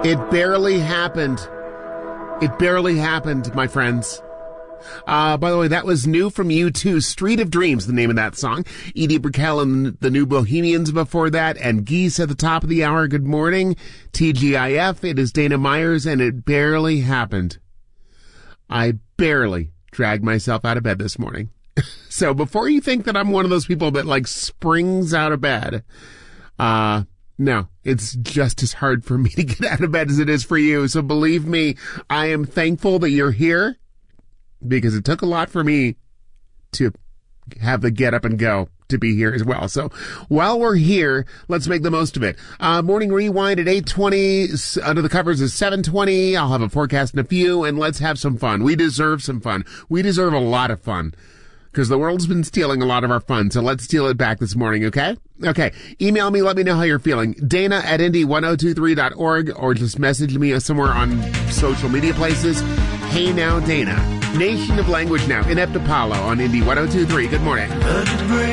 It barely happened. It barely happened, my friends. By the way, that was new from U2. Street of Dreams, the name of that song. Edie Brickell and the New Bohemians before that, and Geese at the top of the hour. Good morning. TGIF, it is Dana Myers, and it barely happened. I barely dragged myself out of bed this morning. So before you think that I'm one of those people that like springs out of bed, no, it's just as hard for me to get out of bed as it is for you. So believe me, I am thankful that you're here because it took a lot for me to have the get up and go to be here as well. So while we're here, let's make the most of it. Morning Rewind at 8:20. Under the covers is 7:20. I'll have a forecast in a few, and let's have some fun. We deserve some fun. We deserve a lot of fun because the world's been stealing a lot of our fun. So let's steal it back this morning, okay? Okay. Email me. Let me know how you're feeling. Dana@indy1023.org, or just message me somewhere on social media places. Hey Now Dana. Nation of Language Now. Inept Apollo on Indy 1023. Good morning.